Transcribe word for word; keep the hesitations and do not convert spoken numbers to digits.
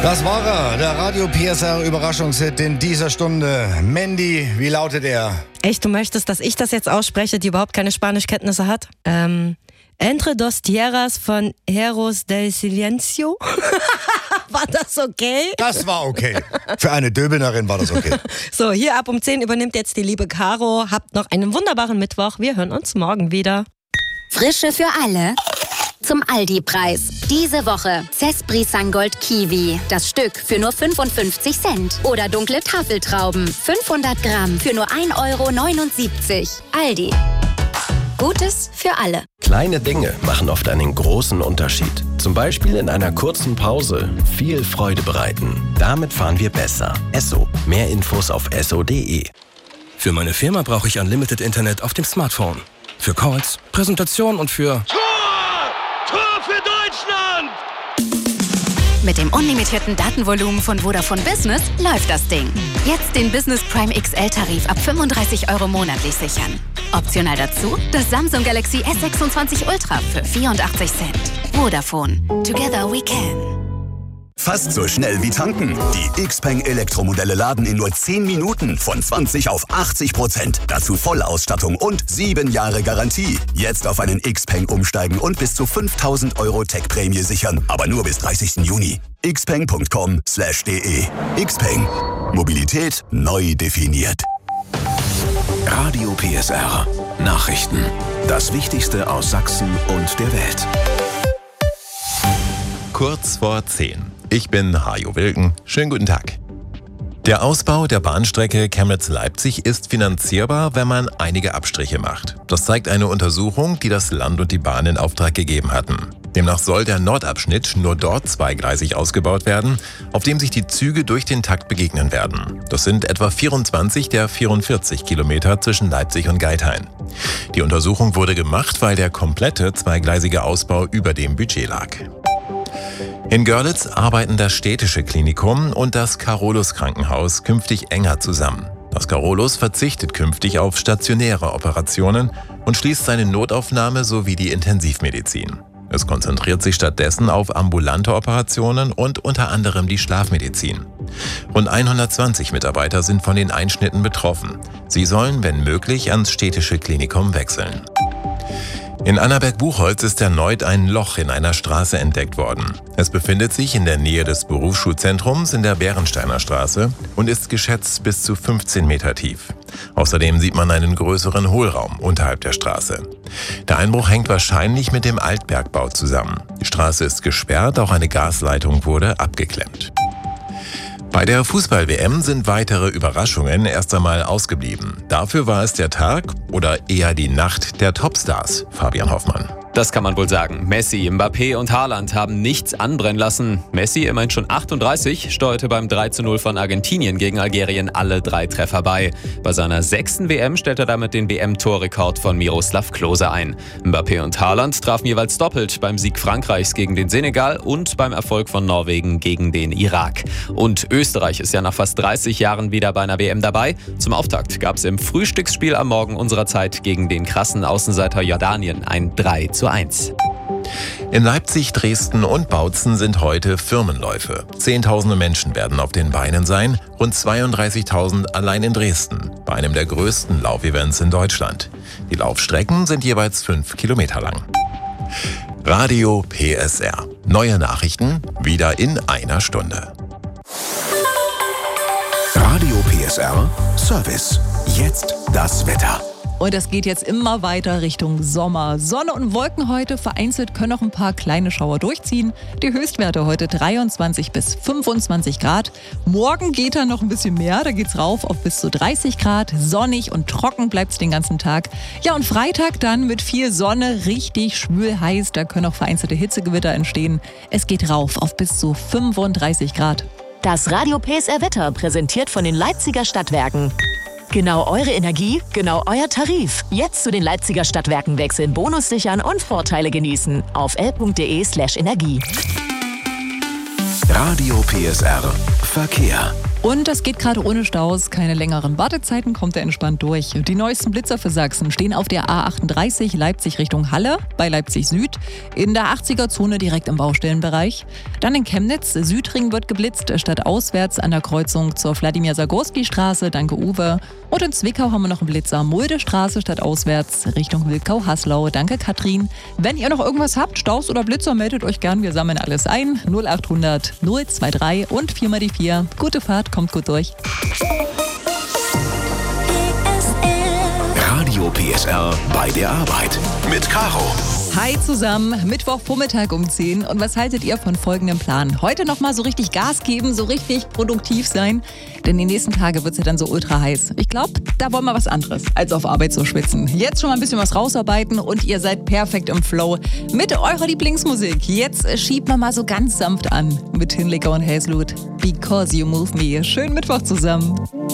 Das war er, der Radio P S R Überraschungshit in dieser Stunde. Mandy, wie lautet er? Echt, du möchtest, dass ich das jetzt ausspreche, die überhaupt keine Spanischkenntnisse hat? Ähm, Entre dos tierras von Heros del Silencio? War das okay? Das war okay. Für eine Döbenerin war das okay. So, hier ab um zehn übernimmt jetzt die liebe Caro. Habt noch einen wunderbaren Mittwoch. Wir hören uns morgen wieder. Frische für alle. Zum Aldi-Preis. Diese Woche Cespri Sangold Kiwi. Das Stück für nur fünfundfünfzig Cent. Oder dunkle Tafeltrauben. fünfhundert Gramm für nur ein Euro neunundsiebzig. Aldi. Gutes für alle. Kleine Dinge machen oft einen großen Unterschied. Zum Beispiel in einer kurzen Pause viel Freude bereiten. Damit fahren wir besser. Esso. Mehr Infos auf esso punkt de. Für meine Firma brauche ich Unlimited Internet auf dem Smartphone. Für Calls, Präsentation und für... Für Deutschland! Mit dem unlimitierten Datenvolumen von Vodafone Business läuft das Ding. Jetzt den Business Prime X L-Tarif ab fünfunddreißig Euro monatlich sichern. Optional dazu das Samsung Galaxy S sechsundzwanzig Ultra für vierundachtzig Cent. Vodafone. Together we can. Fast so schnell wie tanken. Die Xpeng Elektromodelle laden in nur zehn Minuten von zwanzig auf achtzig Prozent. Dazu Vollausstattung und sieben Jahre Garantie. Jetzt auf einen Xpeng umsteigen und bis zu fünftausend Euro Tech-Prämie sichern. Aber nur bis dreißigsten Juni. xpeng punkt com slash de. Xpeng. Mobilität neu definiert. Radio P S R. Nachrichten. Das Wichtigste aus Sachsen und der Welt. Kurz vor zehn. Ich bin Hajo Wilken. Schönen guten Tag. Der Ausbau der Bahnstrecke Chemnitz-Leipzig ist finanzierbar, wenn man einige Abstriche macht. Das zeigt eine Untersuchung, die das Land und die Bahn in Auftrag gegeben hatten. Demnach soll der Nordabschnitt nur dort zweigleisig ausgebaut werden, auf dem sich die Züge durch den Takt begegnen werden. Das sind etwa vierundzwanzig der vierundvierzig Kilometer zwischen Leipzig und Geithain. Die Untersuchung wurde gemacht, weil der komplette zweigleisige Ausbau über dem Budget lag. In Görlitz arbeiten das Städtische Klinikum und das Carolus-Krankenhaus künftig enger zusammen. Das Carolus verzichtet künftig auf stationäre Operationen und schließt seine Notaufnahme sowie die Intensivmedizin. Es konzentriert sich stattdessen auf ambulante Operationen und unter anderem die Schlafmedizin. Rund hundertzwanzig Mitarbeiter sind von den Einschnitten betroffen. Sie sollen, wenn möglich, ans Städtische Klinikum wechseln. In Annaberg-Buchholz ist erneut ein Loch in einer Straße entdeckt worden. Es befindet sich in der Nähe des Berufsschulzentrums in der Bärensteiner Straße und ist geschätzt bis zu fünfzehn Meter tief. Außerdem sieht man einen größeren Hohlraum unterhalb der Straße. Der Einbruch hängt wahrscheinlich mit dem Altbergbau zusammen. Die Straße ist gesperrt, auch eine Gasleitung wurde abgeklemmt. Bei der Fußball-W M sind weitere Überraschungen erst einmal ausgeblieben. Dafür war es der Tag oder eher die Nacht der Topstars, Fabian Hoffmann. Das kann man wohl sagen. Messi, Mbappé und Haaland haben nichts anbrennen lassen. Messi, immerhin schon achtunddreißig, steuerte beim drei zu null von Argentinien gegen Algerien alle drei Treffer bei. Bei seiner sechsten W M stellt er damit den W M-Torrekord von Miroslav Klose ein. Mbappé und Haaland trafen jeweils doppelt beim Sieg Frankreichs gegen den Senegal und beim Erfolg von Norwegen gegen den Irak. Und Österreich ist ja nach fast dreißig Jahren wieder bei einer W M dabei. Zum Auftakt gab es im Frühstücksspiel am Morgen unserer Zeit gegen den krassen Außenseiter Jordanien ein drei zu eins. In Leipzig, Dresden und Bautzen sind heute Firmenläufe. Zehntausende Menschen werden auf den Beinen sein, rund zweiunddreißigtausend allein in Dresden, bei einem der größten Laufevents in Deutschland. Die Laufstrecken sind jeweils fünf Kilometer lang. Radio P S R. Neue Nachrichten wieder in einer Stunde. Radio P S R Service. Jetzt das Wetter. Und es geht jetzt immer weiter Richtung Sommer. Sonne und Wolken heute, vereinzelt können noch ein paar kleine Schauer durchziehen. Die Höchstwerte heute dreiundzwanzig bis fünfundzwanzig Grad. Morgen geht dann noch ein bisschen mehr, da geht's rauf auf bis zu dreißig Grad. Sonnig und trocken bleibt's den ganzen Tag. Ja, und Freitag dann mit viel Sonne, richtig schwül heiß. Da können auch vereinzelte Hitzegewitter entstehen. Es geht rauf auf bis zu fünfunddreißig Grad. Das Radio P S R Wetter präsentiert von den Leipziger Stadtwerken. Genau eure Energie, genau euer Tarif. Jetzt zu den Leipziger Stadtwerken wechseln, Bonus sichern und Vorteile genießen. Auf l punkt de slash energie. Radio P S R Verkehr. Und das geht gerade ohne Staus, keine längeren Wartezeiten, kommt er entspannt durch. Die neuesten Blitzer für Sachsen stehen auf der A achtunddreißig Leipzig Richtung Halle, bei Leipzig Süd, in der achtziger-Zone direkt im Baustellenbereich. Dann in Chemnitz, Südring wird geblitzt, stadtauswärts an der Kreuzung zur Wladimir-Sagorski-Straße, danke Uwe. Und in Zwickau haben wir noch einen Blitzer, Mulde-Straße, stadtauswärts Richtung Wilkau-Haslau, danke Katrin. Wenn ihr noch irgendwas habt, Staus oder Blitzer, meldet euch gern, wir sammeln alles ein. null achthundert null drei und vier mal die vier. Gute Fahrt. Kommt gut durch. Radio P S R bei der Arbeit mit Caro. Hi zusammen, Mittwochvormittag um zehn. Und was haltet ihr von folgendem Plan? Heute nochmal so richtig Gas geben, so richtig produktiv sein. Denn die nächsten Tage wird es ja dann so ultra heiß. Ich glaube, da wollen wir was anderes, als auf Arbeit zu schwitzen. Jetzt schon mal ein bisschen was rausarbeiten und ihr seid perfekt im Flow mit eurer Lieblingsmusik. Jetzt schiebt man mal so ganz sanft an mit Hinlicker und Hazelwood. Because You Move Me. Schönen Mittwoch zusammen.